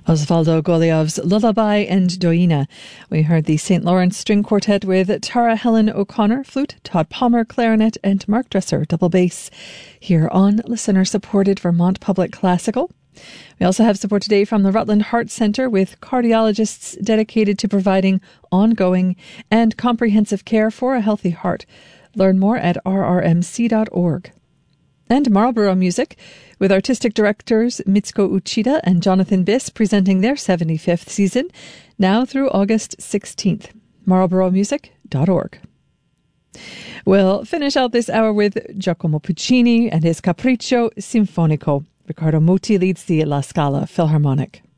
Osvaldo Goliov's Lullaby and Doina. We heard the St. Lawrence String Quartet with Tara Helen O'Connor, flute, Todd Palmer, clarinet, and Mark Dresser, double bass, here on listener-supported Vermont Public Classical. We also have support today from the Rutland Heart Center with cardiologists dedicated to providing ongoing and comprehensive care for a healthy heart. Learn more at rrmc.org. And Marlborough Music, with artistic directors Mitsuko Uchida and Jonathan Biss presenting their 75th season, now through August 16th. marlboroughmusic.org. We'll finish out this hour with Giacomo Puccini and his Capriccio Sinfonico. Riccardo Muti leads the La Scala Philharmonic.